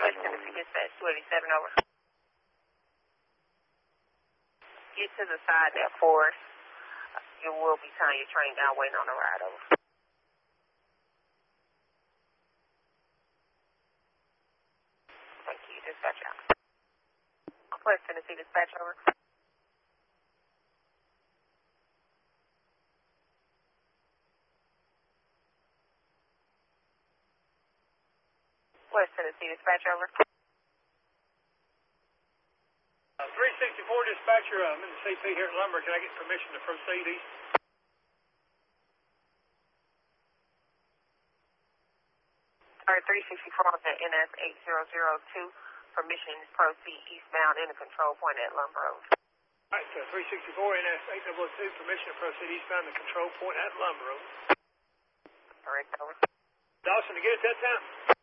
West Tennessee Dispatch 287, over. Get to the side at Forest. You will be tying your train down waiting on the ride, over. Thank you, dispatch out. West Tennessee Dispatch, over. West Tennessee Dispatch, over. 364 dispatcher, I'm in the CP here at Lumber. Can I get permission to proceed east? Sorry, 364 on the NS 8002. Permission to proceed eastbound in the control point at Lumber Road. All right, 364 NS 8002. Permission to proceed eastbound the control point at Lumber Road. Correct, over. Dawson, to get it that time?